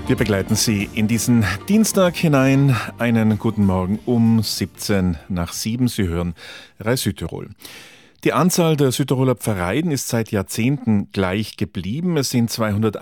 Wir begleiten Sie in diesen Dienstag hinein. Einen guten Morgen um 17 nach 7. Sie hören RAI Südtirol. Die Anzahl der Südtiroler Pfarreien ist seit Jahrzehnten gleich geblieben. Es sind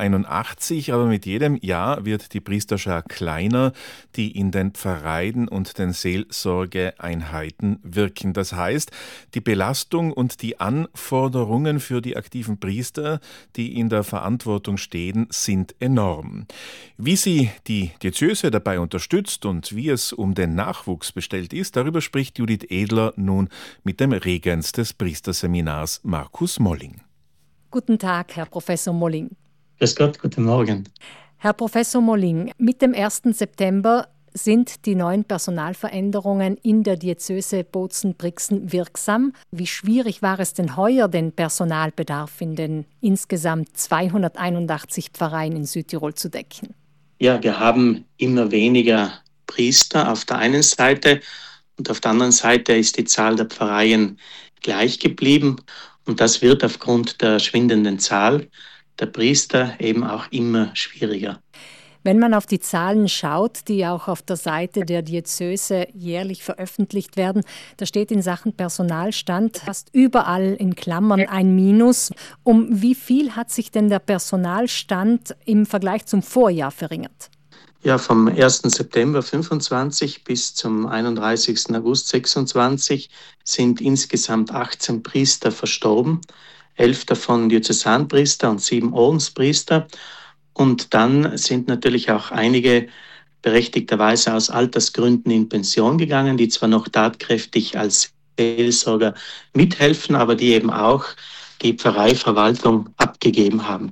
281, aber mit jedem Jahr wird die Priesterschar kleiner, die in den Pfarreien und den Seelsorgeeinheiten wirken. Das heißt, die Belastung und die Anforderungen für die aktiven Priester, die in der Verantwortung stehen, sind enorm. Wie sie die Diözese dabei unterstützt und wie es um den Nachwuchs bestellt ist, darüber spricht Judith Edler nun mit dem Regens des Priesterseminars Markus Molling. Guten Tag, Herr Professor Molling. Grüß Gott, guten Morgen. Herr Professor Molling, mit dem 1. September sind die neuen Personalveränderungen in der Diözese Bozen-Brixen wirksam. Wie schwierig war es denn heuer, den Personalbedarf in den insgesamt 281 Pfarreien in Südtirol zu decken? Ja, wir haben immer weniger Priester auf der einen Seite und auf der anderen Seite ist die Zahl der Pfarreien gleich geblieben und das wird aufgrund der schwindenden Zahl der Priester eben auch immer schwieriger. Wenn man auf die Zahlen schaut, die auch auf der Seite der Diözese jährlich veröffentlicht werden, da steht in Sachen Personalstand fast überall in Klammern ein Minus. Um wie viel hat sich denn der Personalstand im Vergleich zum Vorjahr verringert? Ja, vom 1. September 25 bis zum 31. August 26 sind insgesamt 18 Priester verstorben, 11 davon Diözesanpriester und 7 Ordenspriester. Und dann sind natürlich auch einige berechtigterweise aus Altersgründen in Pension gegangen, die zwar noch tatkräftig als Seelsorger mithelfen, aber die eben auch die Pfarreiverwaltung abgegeben haben.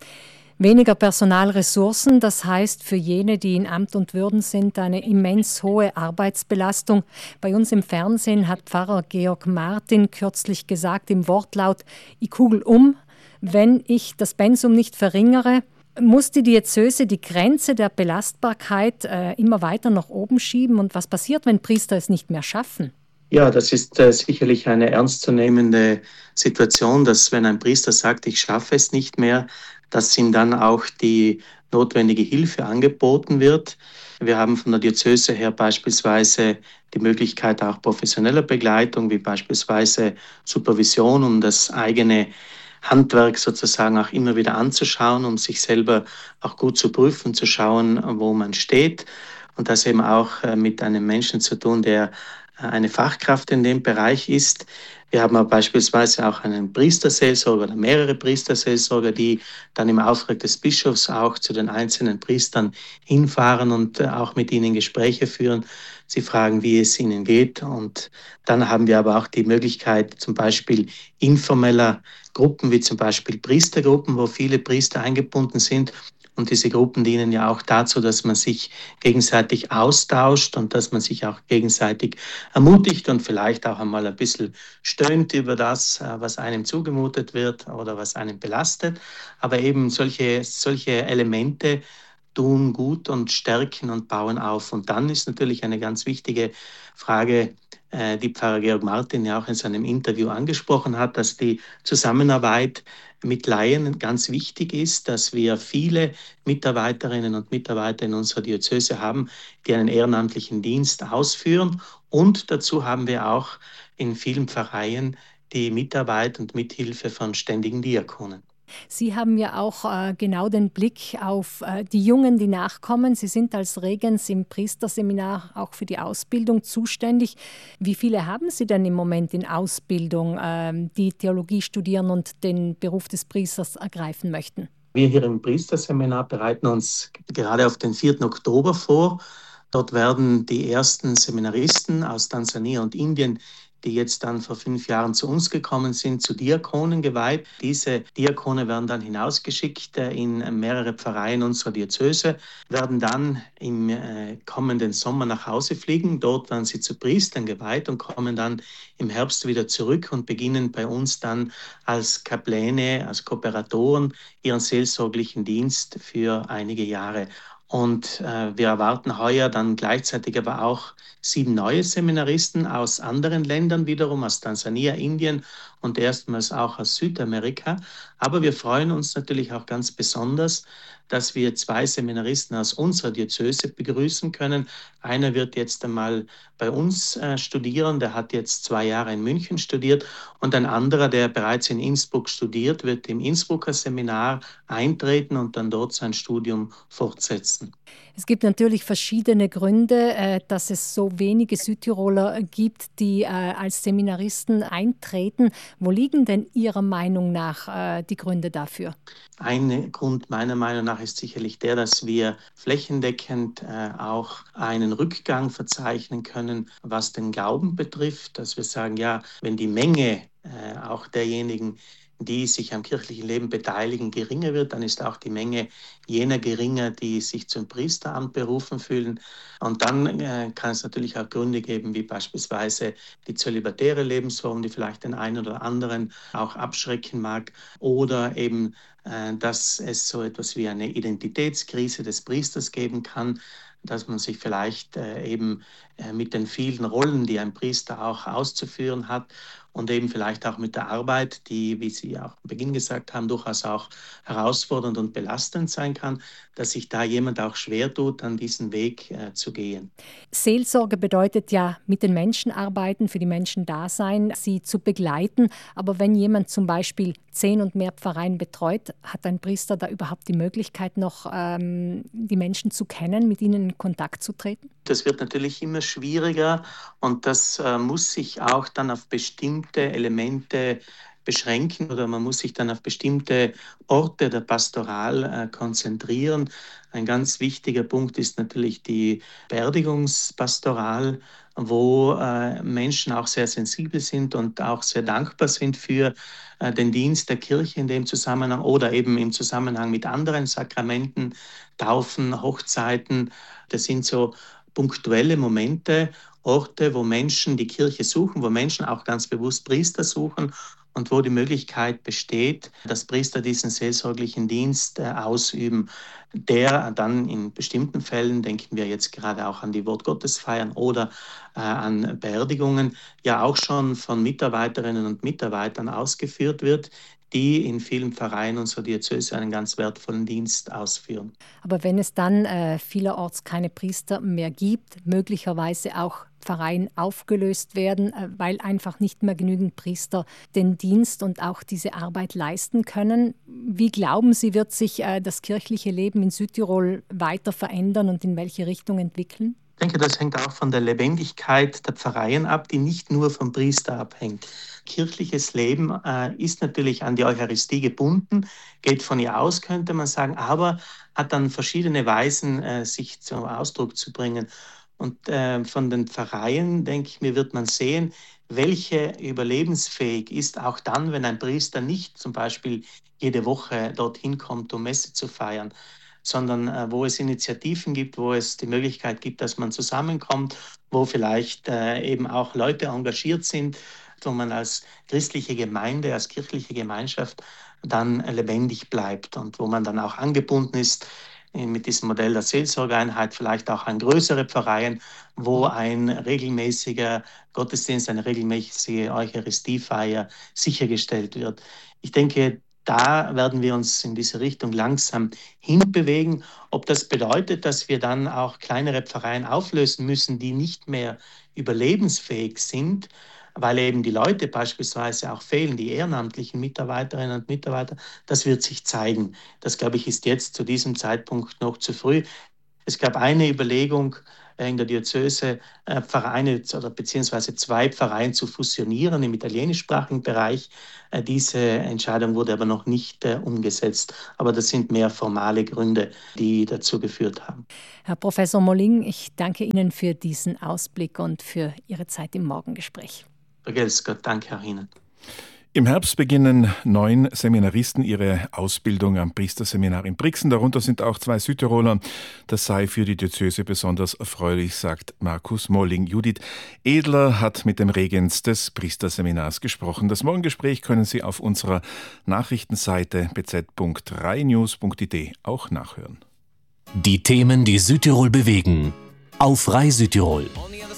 Weniger Personalressourcen, das heißt für jene, die in Amt und Würden sind, eine immens hohe Arbeitsbelastung. Bei uns im Fernsehen hat Pfarrer Georg Martin kürzlich gesagt im Wortlaut, ich kugel um, wenn ich das Pensum nicht verringere, muss die Diözese die Grenze der Belastbarkeit immer weiter nach oben schieben. Und was passiert, wenn Priester es nicht mehr schaffen? Ja, das ist sicherlich eine ernstzunehmende Situation, dass wenn ein Priester sagt, ich schaffe es nicht mehr, dass ihm dann auch die notwendige Hilfe angeboten wird. Wir haben von der Diözese her beispielsweise die Möglichkeit auch professioneller Begleitung, wie beispielsweise Supervision, um das eigene Handwerk sozusagen auch immer wieder anzuschauen, um sich selber auch gut zu prüfen, zu schauen, wo man steht. Und das eben auch mit einem Menschen zu tun, der eine Fachkraft in dem Bereich ist. Wir haben aber beispielsweise auch einen Priesterseelsorger oder mehrere Priesterseelsorger, die dann im Auftrag des Bischofs auch zu den einzelnen Priestern hinfahren und auch mit ihnen Gespräche führen. Sie fragen, wie es ihnen geht. Und dann haben wir aber auch die Möglichkeit, zum Beispiel informeller Gruppen, wie zum Beispiel Priestergruppen, wo viele Priester eingebunden sind. Und diese Gruppen dienen ja auch dazu, dass man sich gegenseitig austauscht und dass man sich auch gegenseitig ermutigt und vielleicht auch einmal ein bisschen stöhnt über das, was einem zugemutet wird oder was einen belastet. Aber eben solche Elemente tun gut und stärken und bauen auf. Und dann ist natürlich eine ganz wichtige Frage, die Pfarrer Georg Martin ja auch in seinem Interview angesprochen hat, dass die Zusammenarbeit mit Laien ganz wichtig ist, dass wir viele Mitarbeiterinnen und Mitarbeiter in unserer Diözese haben, die einen ehrenamtlichen Dienst ausführen. Und dazu haben wir auch in vielen Pfarreien die Mitarbeit und Mithilfe von ständigen Diakonen. Sie haben ja auch genau den Blick auf die Jungen, die nachkommen. Sie sind als Regens im Priesterseminar auch für die Ausbildung zuständig. Wie viele haben Sie denn im Moment in Ausbildung, die Theologie studieren und den Beruf des Priesters ergreifen möchten? Wir hier im Priesterseminar bereiten uns gerade auf den 4. Oktober vor. Dort werden die ersten Seminaristen aus Tansania und Indien, die jetzt dann vor 5 Jahren zu uns gekommen sind, zu Diakonen geweiht. Diese Diakone werden dann hinausgeschickt in mehrere Pfarreien unserer Diözese, werden dann im kommenden Sommer nach Hause fliegen. Dort werden sie zu Priestern geweiht und kommen dann im Herbst wieder zurück und beginnen bei uns dann als Kapläne, als Kooperatoren ihren seelsorglichen Dienst für einige Jahre. Und wir erwarten heuer dann gleichzeitig aber auch 7 neue Seminaristen aus anderen Ländern, wiederum aus Tansania, Indien und erstmals auch aus Südamerika. Aber wir freuen uns natürlich auch ganz besonders, dass wir 2 Seminaristen aus unserer Diözese begrüßen können. Einer wird jetzt einmal bei uns studieren, der hat jetzt 2 Jahre in München studiert, und ein anderer, der bereits in Innsbruck studiert, wird im Innsbrucker Seminar eintreten und dann dort sein Studium fortsetzen. Es gibt natürlich verschiedene Gründe, dass es so wenige Südtiroler gibt, die als Seminaristen eintreten. Wo liegen denn Ihrer Meinung nach die Gründe dafür? Ein Grund meiner Meinung nach ist sicherlich der, dass wir flächendeckend auch einen Rückgang verzeichnen können, was den Glauben betrifft, dass wir sagen, ja, wenn die Menge auch derjenigen, die sich am kirchlichen Leben beteiligen, geringer wird, dann ist auch die Menge jener geringer, die sich zum Priesteramt berufen fühlen. Und dann kann es natürlich auch Gründe geben, wie beispielsweise die zölibatäre Lebensform, die vielleicht den einen oder anderen auch abschrecken mag, oder eben, dass es so etwas wie eine Identitätskrise des Priesters geben kann, dass man sich vielleicht mit den vielen Rollen, die ein Priester auch auszuführen hat, und eben vielleicht auch mit der Arbeit, die, wie Sie auch am Beginn gesagt haben, durchaus auch herausfordernd und belastend sein kann, dass sich da jemand auch schwer tut, an diesen Weg zu gehen. Seelsorge bedeutet ja mit den Menschen arbeiten, für die Menschen da sein, sie zu begleiten. Aber wenn jemand zum Beispiel 10 und mehr Pfarreien betreut, hat ein Priester da überhaupt die Möglichkeit noch, die Menschen zu kennen, mit ihnen in Kontakt zu treten? Das wird natürlich immer schwieriger, und das muss sich auch dann auf bestimmte Elemente beschränken, oder man muss sich dann auf bestimmte Orte der Pastoral konzentrieren. Ein ganz wichtiger Punkt ist natürlich die Beerdigungspastoral, wo Menschen auch sehr sensibel sind und auch sehr dankbar sind für den Dienst der Kirche in dem Zusammenhang oder eben im Zusammenhang mit anderen Sakramenten, Taufen, Hochzeiten. Das sind so punktuelle Momente, Orte, wo Menschen die Kirche suchen, wo Menschen auch ganz bewusst Priester suchen und wo die Möglichkeit besteht, dass Priester diesen seelsorglichen Dienst ausüben, der dann in bestimmten Fällen, denken wir jetzt gerade auch an die Wortgottesfeiern oder an Beerdigungen, ja auch schon von Mitarbeiterinnen und Mitarbeitern ausgeführt wird, die in vielen Pfarreien unserer Diözese einen ganz wertvollen Dienst ausführen. Aber wenn es dann vielerorts keine Priester mehr gibt, möglicherweise auch Pfarreien aufgelöst werden, weil einfach nicht mehr genügend Priester den Dienst und auch diese Arbeit leisten können. Wie glauben Sie, wird sich das kirchliche Leben in Südtirol weiter verändern und in welche Richtung entwickeln? Ich denke, das hängt auch von der Lebendigkeit der Pfarreien ab, die nicht nur vom Priester abhängt. Kirchliches Leben ist natürlich an die Eucharistie gebunden, geht von ihr aus, könnte man sagen, aber hat dann verschiedene Weisen, sich zum Ausdruck zu bringen. Und von den Pfarreien, denke ich mir, wird man sehen, welche überlebensfähig ist, auch dann, wenn ein Priester nicht zum Beispiel jede Woche dorthin kommt, um Messe zu feiern, sondern wo es Initiativen gibt, wo es die Möglichkeit gibt, dass man zusammenkommt, wo vielleicht eben auch Leute engagiert sind, wo man als christliche Gemeinde, als kirchliche Gemeinschaft dann lebendig bleibt und wo man dann auch angebunden ist mit diesem Modell der Seelsorgeeinheit, vielleicht auch an größere Pfarreien, wo ein regelmäßiger Gottesdienst, eine regelmäßige Eucharistiefeier sichergestellt wird. Ich denke, da werden wir uns in diese Richtung langsam hinbewegen. Ob das bedeutet, dass wir dann auch kleinere Pfarreien auflösen müssen, die nicht mehr überlebensfähig sind, weil eben die Leute beispielsweise auch fehlen, die ehrenamtlichen Mitarbeiterinnen und Mitarbeiter, das wird sich zeigen. Das, glaube ich, ist jetzt zu diesem Zeitpunkt noch zu früh. Es gab eine Überlegung in der Diözese, Vereine oder beziehungsweise 2 Pfarreien zu fusionieren im italienischsprachigen Bereich. Diese Entscheidung wurde aber noch nicht umgesetzt. Aber das sind mehr formale Gründe, die dazu geführt haben. Herr Professor Molling, ich danke Ihnen für diesen Ausblick und für Ihre Zeit im Morgengespräch. Vergelt's Gott, danke auch Ihnen. Im Herbst beginnen 9 Seminaristen ihre Ausbildung am Priesterseminar in Brixen. Darunter sind auch 2 Südtiroler. Das sei für die Diözese besonders erfreulich, sagt Markus Molling. Judith Edler hat mit dem Regens des Priesterseminars gesprochen. Das Morgengespräch können Sie auf unserer Nachrichtenseite bz.3news.it auch nachhören. Die Themen, die Südtirol bewegen. Auf Rai Südtirol.